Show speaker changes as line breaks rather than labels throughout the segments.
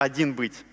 один быть.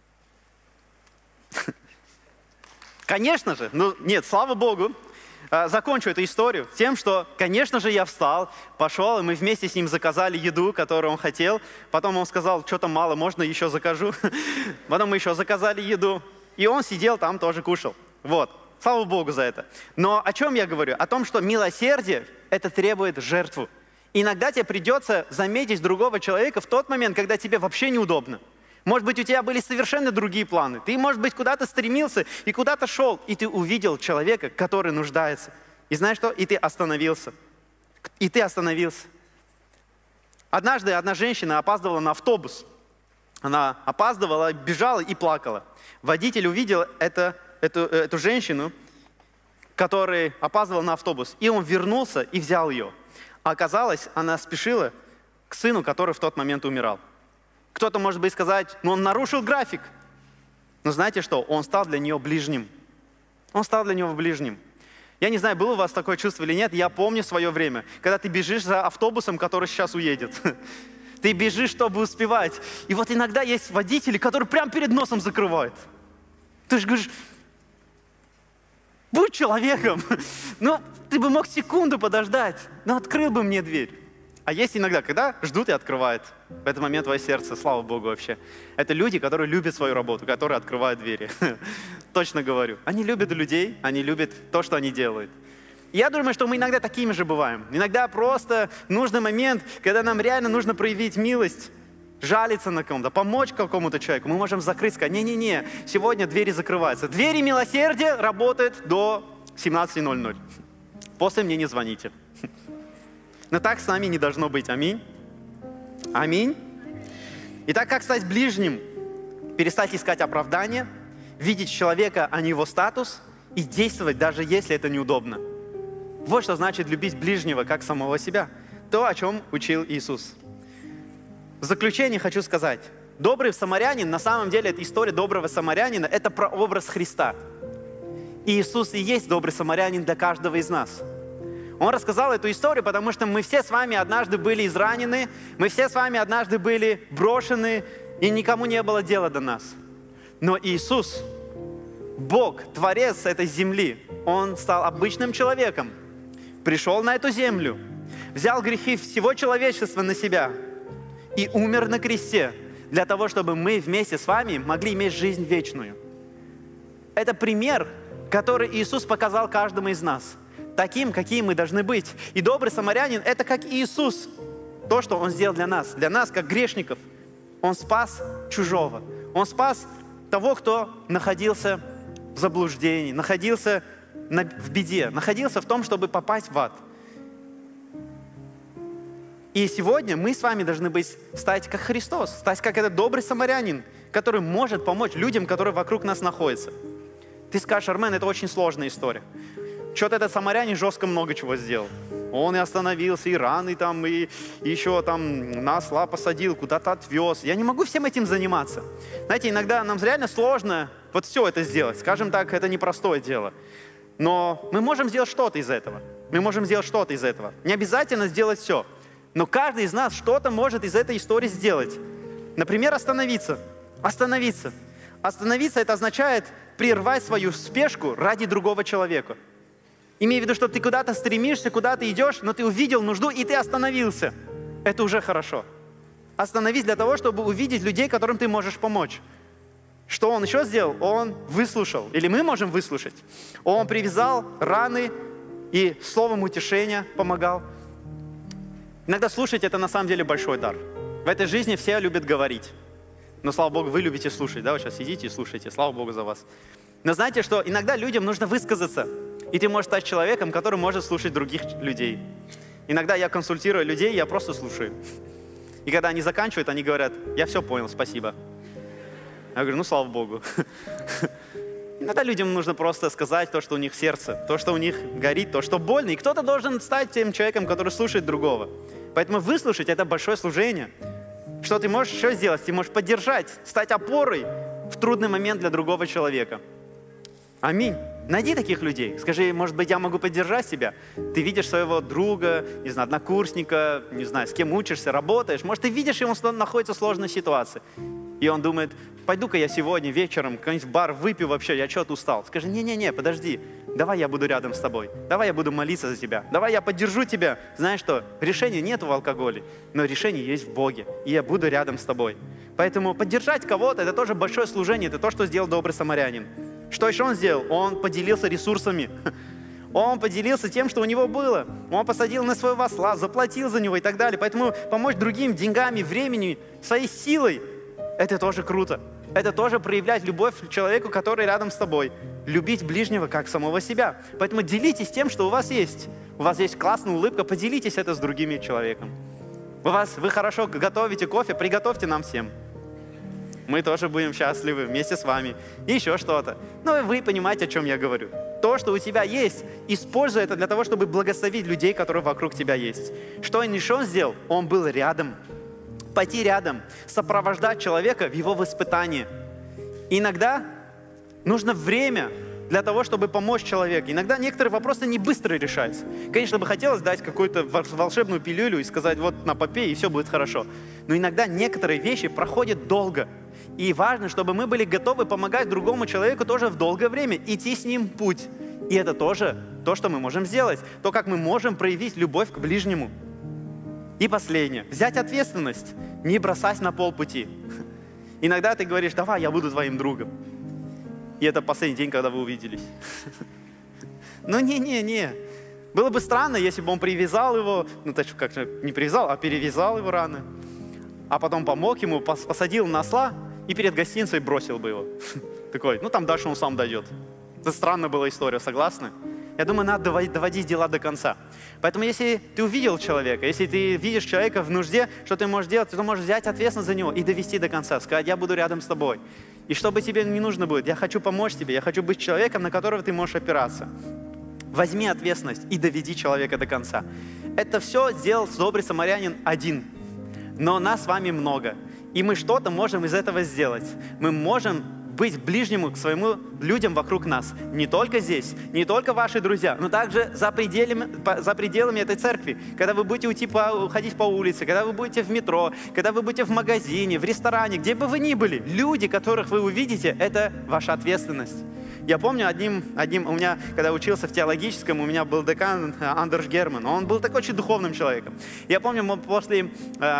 Конечно же, нет, слава Богу, закончу эту историю тем, что, конечно же, я встал, пошел, и мы вместе с ним заказали еду, которую он хотел. Потом он сказал, что-то мало, можно еще закажу. Потом мы еще заказали еду, и он сидел там, тоже кушал. Вот, слава Богу за это. Но о чем я говорю? О том, что милосердие – это требует жертву. Иногда тебе придется заметить другого человека в тот момент, когда тебе вообще неудобно. Может быть, у тебя были совершенно другие планы. Ты, может быть, куда-то стремился и куда-то шел, и ты увидел человека, который нуждается. И знаешь что? И ты остановился. И ты остановился. Однажды одна женщина опаздывала на автобус. Она опаздывала, бежала и плакала. Водитель увидел эту женщину, которая опаздывала на автобус. И он вернулся и взял ее. А оказалось, она спешила к сыну, который в тот момент умирал. Кто-то, может быть, сказать, он нарушил график. Но знаете что? Он стал для нее ближним. Он стал для него ближним. Я не знаю, было у вас такое чувство или нет, я помню свое время, когда ты бежишь за автобусом, который сейчас уедет. Ты бежишь, чтобы успевать. И вот иногда есть водители, которые прямо перед носом закрывают. Ты же говоришь, будь человеком. Ну, ты бы мог секунду подождать, но открыл бы мне дверь. А есть иногда, когда ждут и открывают. В этот момент твое сердце, слава Богу вообще. Это люди, которые любят свою работу, которые открывают двери. Точно говорю. Они любят людей, они любят то, что они делают. И я думаю, что мы иногда такими же бываем. Иногда просто нужный момент, когда нам реально нужно проявить милость, жалиться на ком-то, помочь какому-то человеку. Мы можем закрыть, сказать, не-не-не, сегодня двери закрываются. Двери милосердия работают до 17:00. После мне не звоните. Но так с нами не должно быть. Аминь. Аминь. Итак, как стать ближним? Перестать искать оправдания, видеть человека, а не его статус, и действовать, даже если это неудобно. Вот что значит любить ближнего, как самого себя. То, о чем учил Иисус. В заключение хочу сказать. Добрый самарянин, на самом деле, эта история доброго самарянина, это про образ Христа. И Иисус и есть добрый самарянин для каждого из нас. Он рассказал эту историю, потому что мы все с вами однажды были изранены, мы все с вами однажды были брошены, и никому не было дела до нас. Но Иисус, Бог, Творец этой земли, Он стал обычным человеком, пришел на эту землю, взял грехи всего человечества на себя и умер на кресте для того, чтобы мы вместе с вами могли иметь жизнь вечную. Это пример, который Иисус показал каждому из нас. Таким, каким мы должны быть. И добрый самарянин – это как Иисус. То, что Он сделал для нас, как грешников. Он спас чужого. Он спас того, кто находился в заблуждении, находился в беде, находился в том, чтобы попасть в ад. И сегодня мы с вами должны стать как Христос, стать как этот добрый самарянин, который может помочь людям, которые вокруг нас находятся. Ты скажешь, Армен, это очень сложная история. Что-то этот самарянин жестко много чего сделал. Он и остановился, и раны там, и еще там на осла посадил, куда-то отвез. Я не могу всем этим заниматься. Знаете, иногда нам реально сложно вот все это сделать. Скажем так, это непростое дело. Но мы можем сделать что-то из этого. Не обязательно сделать все. Но каждый из нас что-то может из этой истории сделать. Например, остановиться. Остановиться это означает прервать свою спешку ради другого человека. Имея в виду, что ты куда-то стремишься, куда ты идешь, но ты увидел нужду, и ты остановился. Это уже хорошо. Остановись для того, чтобы увидеть людей, которым ты можешь помочь. Что он еще сделал? Он выслушал. Или мы можем выслушать. Он привязал раны и словом утешения помогал. Иногда слушать – это на самом деле большой дар. В этой жизни все любят говорить. Но, слава Богу, вы любите слушать. Да, вы сейчас сидите и слушаете. Слава Богу за вас. Но знаете, что иногда людям нужно высказаться. И ты можешь стать человеком, который может слушать других людей. Иногда я консультирую людей, я просто слушаю. И когда они заканчивают, они говорят, я все понял, спасибо. Я говорю, слава Богу. Иногда людям нужно просто сказать то, что у них в сердце, то, что у них горит, то, что больно. И кто-то должен стать тем человеком, который слушает другого. Поэтому выслушать – это большое служение. Что ты можешь еще сделать? Ты можешь поддержать, стать опорой в трудный момент для другого человека. Аминь. Найди таких людей. Скажи, может быть, я могу поддержать тебя? Ты видишь своего друга, не знаю, однокурсника, не знаю, с кем учишься, работаешь. Может, ты видишь, он находится в сложной ситуации. И он думает, пойду-ка я сегодня вечером в бар выпью вообще, я что-то устал. Скажи, не-не-не, подожди, давай я буду рядом с тобой, давай я буду молиться за тебя, давай я поддержу тебя. Знаешь что, решения нет в алкоголе, но решение есть в Боге, и я буду рядом с тобой. Поэтому поддержать кого-то, это тоже большое служение, это то, что сделал добрый самарянин. Что еще он сделал? Он поделился ресурсами. Он поделился тем, что у него было. Он посадил на своего осла, заплатил за него и так далее. Поэтому помочь другим деньгами, временем, своей силой, это тоже круто. Это тоже проявлять любовь к человеку, который рядом с тобой. Любить ближнего, как самого себя. Поэтому делитесь тем, что у вас есть. У вас есть классная улыбка, поделитесь это с другими человеком. Вы хорошо готовите кофе, приготовьте нам всем. Мы тоже будем счастливы вместе с вами. И еще что-то. Ну, вы понимаете, о чем я говорю. То, что у тебя есть, используй это для того, чтобы благословить людей, которые вокруг тебя есть. Что он еще сделал? Он был рядом. Пойти рядом, сопровождать человека в его испытании. Иногда нужно время для того, чтобы помочь человеку. Иногда некоторые вопросы не быстро решаются. Конечно, бы хотелось дать какую-то волшебную пилюлю и сказать, вот на попей, и все будет хорошо. Но иногда некоторые вещи проходят долго. И важно, чтобы мы были готовы помогать другому человеку тоже в долгое время, идти с ним путь. И это тоже то, что мы можем сделать. То, как мы можем проявить любовь к ближнему. И последнее. Взять ответственность. Не бросать на полпути. Иногда ты говоришь, давай, я буду твоим другом. И это последний день, когда вы увиделись. Ну, не. Было бы странно, если бы он привязал его, ну, точнее, как не привязал, а перевязал его раны. А потом помог ему, посадил на осла и перед гостиницей бросил бы его. Такой, ну, там дальше он сам дойдет. Это странная была история, согласны? Я думаю, надо доводить дела до конца. Поэтому если ты увидел человека, если ты видишь человека в нужде, что ты можешь делать, ты можешь взять ответственность за него и довести до конца. Сказать, я буду рядом с тобой. И что бы тебе не нужно будет, я хочу помочь тебе, я хочу быть человеком, на которого ты можешь опираться. Возьми ответственность и доведи человека до конца. Это все сделал добрый самарянин один. Но нас с вами много. И мы что-то можем из этого сделать. Мы можем быть ближнему к своему людям вокруг нас. Не только здесь, не только ваши друзья, но также за пределами этой церкви. Когда вы будете ходить по улице, когда вы будете в метро, когда вы будете в магазине, в ресторане, где бы вы ни были, люди, которых вы увидите, это ваша ответственность. Я помню, у меня, когда учился в теологическом, у меня был декан Андерс Герман. Он был такой очень духовным человеком. Я помню, после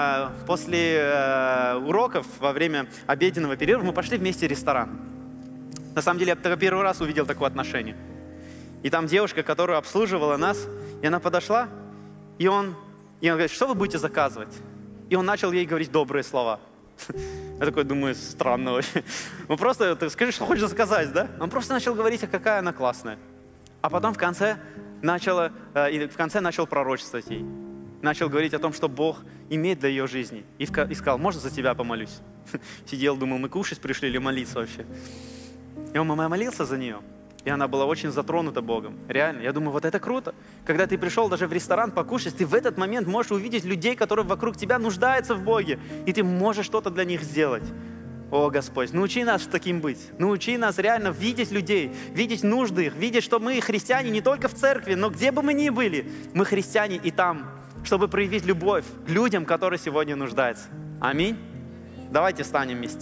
уроков, во время обеденного перерыва, мы пошли вместе в ресторан. На самом деле, я первый раз увидел такое отношение. И там девушка, которая обслуживала нас, и она подошла, и он говорит, что вы будете заказывать? И он начал ей говорить добрые слова. Я такой думаю, странно вообще. Ну просто, ты скажи, что хочешь заказать, да? Он просто начал говорить, какая она классная. А потом в конце начал пророчествовать ей. Начал говорить о том, что Бог имеет для ее жизни. И сказал, можно за тебя помолюсь? Сидел, думал, мы кушать пришли или молиться вообще? И он молился за нее. И она была очень затронута Богом. Реально. Я думаю, вот это круто. Когда ты пришел даже в ресторан покушать, ты в этот момент можешь увидеть людей, которые вокруг тебя нуждаются в Боге. И ты можешь что-то для них сделать. О, Господь, научи нас таким быть. Научи нас реально видеть людей, видеть нужды их, видеть, что мы христиане не только в церкви, но где бы мы ни были, мы христиане и там, чтобы проявить любовь к людям, которые сегодня нуждаются. Аминь. Давайте встанем вместе.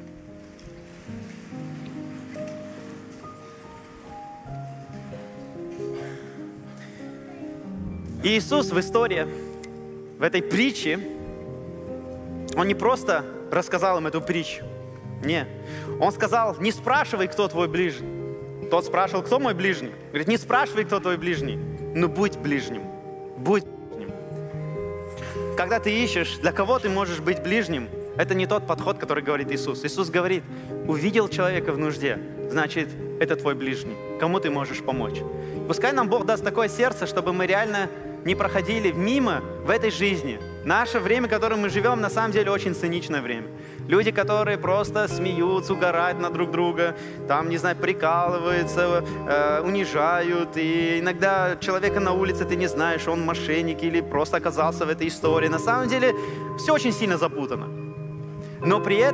И Иисус в истории, в этой притче, Он не просто рассказал им эту притчу. Не. Он сказал, не спрашивай, кто твой ближний. Тот спрашивал, кто мой ближний? Говорит, не спрашивай, кто твой ближний, но будь ближним. Будь ближним. Когда ты ищешь, для кого ты можешь быть ближним, это не тот подход, который говорит Иисус. Иисус говорит, увидел человека в нужде, значит, это твой ближний. Кому ты можешь помочь? Пускай нам Бог даст такое сердце, чтобы мы реально не проходили мимо в этой жизни. Наше время, в котором мы живем, на самом деле очень циничное время. Люди, которые просто смеются, угорают на друг друга, там, не знаю, прикалываются, унижают. И иногда человека на улице ты не знаешь, он мошенник или просто оказался в этой истории. На самом деле все очень сильно запутано. Но при этом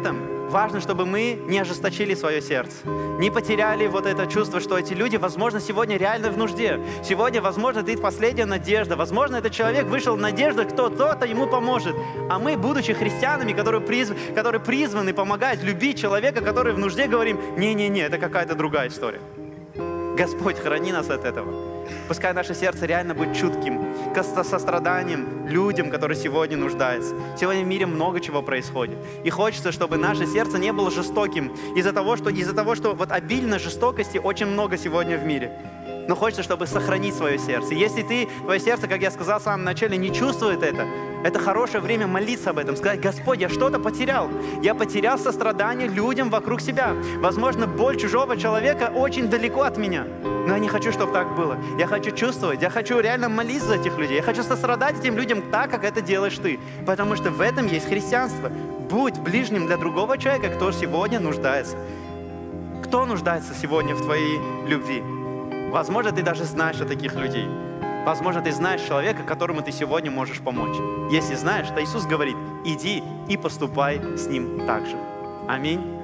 важно, чтобы мы не ожесточили свое сердце, не потеряли вот это чувство, что эти люди, возможно, сегодня реально в нужде. Сегодня, возможно, это их последняя надежда. Возможно, этот человек вышел в надежду, кто-то ему поможет. А мы, будучи христианами, которые призваны помогать, любить человека, который в нужде, говорим, не-не-не, это какая-то другая история. Господь, храни нас от этого. Пускай наше сердце реально будет чутким, к состраданием людям, которые сегодня нуждаются. Сегодня в мире много чего происходит. И хочется, чтобы наше сердце не было жестоким из-за того, что вот обильно жестокости очень много сегодня в мире. Но хочется, чтобы сохранить свое сердце. Если твое сердце, как я сказал в самом начале, не чувствует это хорошее время молиться об этом, сказать: Господь, я что-то потерял. Я потерял сострадание людям вокруг себя. Возможно, боль чужого человека очень далеко от меня. Но я не хочу, чтобы так было. Я хочу чувствовать, я хочу реально молиться за этих людей. Я хочу сострадать этим людям так, как это делаешь ты. Потому что в этом есть христианство. Будь ближним для другого человека, кто сегодня нуждается. Кто нуждается сегодня в твоей любви? Возможно, ты даже знаешь о таких людей. Возможно, ты знаешь человека, которому ты сегодня можешь помочь. Если знаешь, то Иисус говорит: иди и поступай с ним так же. Аминь.